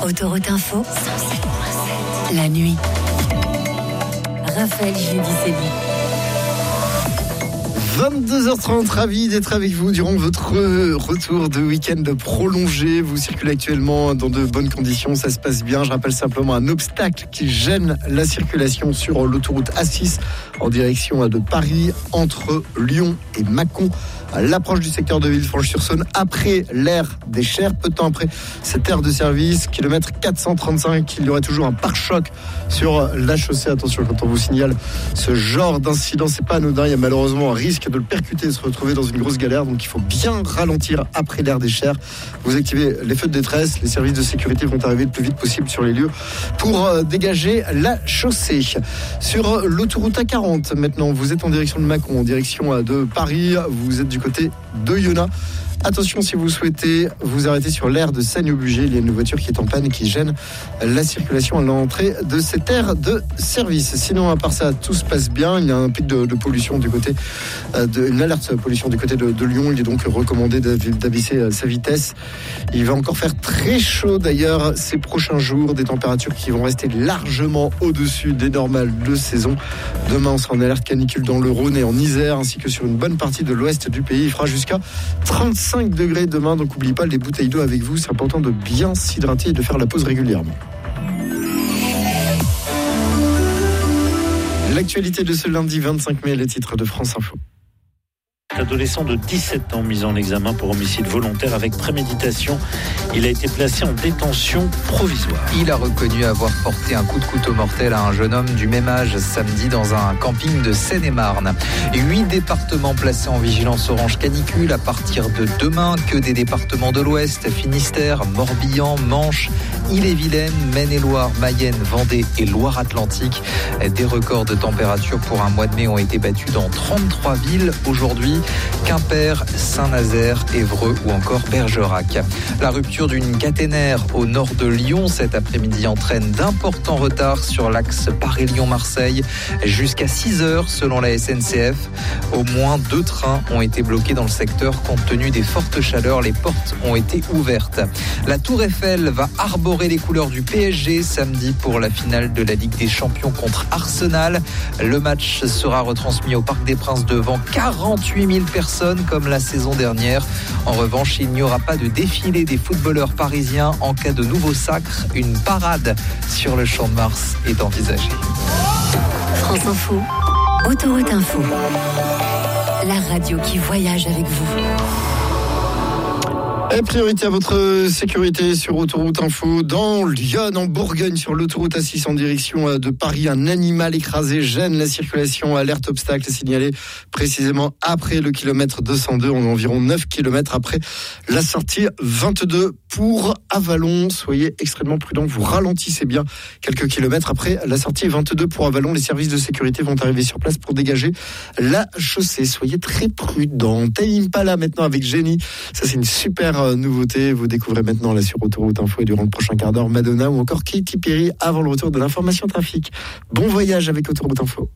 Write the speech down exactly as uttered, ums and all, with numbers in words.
Autoroute Info, cent sept virgule sept. La nuit. Raphaël Judicelli. vingt-deux heures trente, ravi d'être avec vous durant votre retour de week-end prolongé. Vous circulez actuellement dans de bonnes conditions, ça se passe bien. Je rappelle simplement un obstacle qui gêne la circulation sur l'autoroute A six en direction de Paris, entre Lyon et Mâcon. À l'approche du secteur de Villefranche-sur-Saône, après l'aire des Chers, peu de temps après cette aire de service, kilomètre quatre cent trente-cinq, il y aurait toujours un pare-choc sur la chaussée. Attention, quand on vous signale ce genre d'incident, c'est pas anodin, il y a malheureusement un risque de le percuter et de se retrouver dans une grosse galère, donc il faut bien ralentir après l'aire des Chers. Vous activez les feux de détresse, les services de sécurité vont arriver le plus vite possible sur les lieux pour dégager la chaussée. Sur l'autoroute A quarante, maintenant, vous êtes en direction de Mâcon, en direction de Paris, vous êtes du côté de Yona. Attention, si vous souhaitez vous arrêter sur l'aire de Sagne-au-Bugey, il y a une voiture qui est en panne et qui gêne la circulation à l'entrée de cette aire de service. Sinon, à part ça, tout se passe bien. Il y a un pic de, de pollution du côté de, une alerte pollution du côté de, de Lyon. Il est donc recommandé d'abaisser sa vitesse. Il va encore faire très chaud d'ailleurs ces prochains jours, des températures qui vont rester largement au-dessus des normales de saison. Demain, on sera en alerte canicule dans le Rhône et en Isère, ainsi que sur une bonne partie de l'ouest du pays. Il fera jusqu'à trente-cinq degrés demain, donc n'oubliez pas les bouteilles d'eau avec vous, c'est important de bien s'hydrater et de faire la pause régulièrement. L'actualité de ce lundi vingt-cinq mai, les titres de France Info. Adolescent de dix-sept ans mis en examen pour homicide volontaire avec préméditation. Il a été placé en détention provisoire. Il a reconnu avoir porté un coup de couteau mortel à un jeune homme du même âge samedi dans un camping de Seine-et-Marne. Huit départements placés en vigilance orange canicule à partir de demain. Que des départements de l'Ouest, Finistère, Morbihan, Manche, Ille-et-Vilaine, Maine-et-Loire, Mayenne, Vendée et Loire-Atlantique. Des records de température pour un mois de mai ont été battus dans trente-trois villes aujourd'hui. Quimper, Saint-Nazaire, Évreux ou encore Bergerac. La rupture d'une caténaire au nord de Lyon cet après-midi entraîne d'importants retards sur l'axe Paris-Lyon-Marseille jusqu'à six heures selon la S N C F. Au moins deux trains ont été bloqués dans le secteur compte tenu des fortes chaleurs. Les portes ont été ouvertes. La Tour Eiffel va arborer les couleurs du P S G samedi pour la finale de la Ligue des Champions contre Arsenal. Le match sera retransmis au Parc des Princes devant quarante-huit mille personnes comme la saison dernière. En revanche, il n'y aura pas de défilé des footballeurs parisiens en cas de nouveau sacre. Une parade sur le Champ de Mars est envisagée. France Info, Autoroute Info, la radio qui voyage avec vous. Et priorité à votre sécurité sur Autoroute Info. Dans Lyon, en Bourgogne, sur l'autoroute A six en direction de Paris, un animal écrasé gêne la circulation. Alerte obstacle signalée précisément après le kilomètre deux cent deux, en environ neuf kilomètres après la sortie vingt-deux pour Avallon. Soyez extrêmement prudents, vous ralentissez bien quelques kilomètres après la sortie vingt-deux pour Avallon. Les services de sécurité vont arriver sur place pour dégager la chaussée. Soyez très prudents. Tame Impala maintenant avec Jenny. Ça, c'est une super nouveauté, vous découvrez maintenant là sur Autoroute Info et durant le prochain quart d'heure Madonna ou encore Katy Perry avant le retour de l'information trafic. Bon voyage avec Autoroute Info.